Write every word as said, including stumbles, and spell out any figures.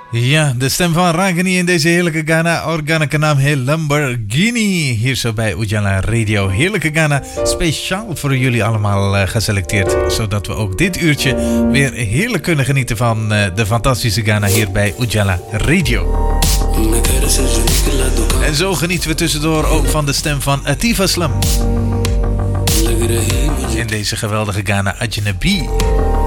Ja, de stem van Ragini in deze heerlijke Ghana. Organica naam heel Lamborghini. Hier zo bij Ujala Radio. Heerlijke Ghana. Speciaal voor jullie allemaal uh, geselecteerd. Zodat we ook dit uurtje weer heerlijk kunnen genieten van uh, de fantastische Ghana hier bij Ujala Radio. En zo genieten we tussendoor ook van de stem van Atif Aslam. In deze geweldige Ghana Ajnabi.